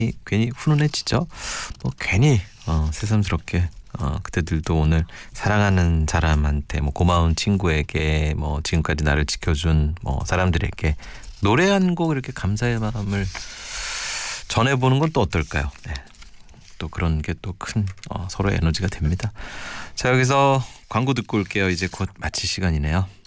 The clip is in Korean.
괜히 훈훈해지죠. 뭐 괜히 새삼스럽게 그때들도 오늘 사랑하는 사람한테 뭐 고마운 친구에게 뭐 지금까지 나를 지켜준 뭐 사람들에게 노래 한 곡 이렇게 감사의 마음을 전해보는 건 또 어떨까요? 네. 또 그런 게 또 큰 서로의 에너지가 됩니다. 자, 여기서 광고 듣고 올게요. 이제 곧 마칠 시간이네요.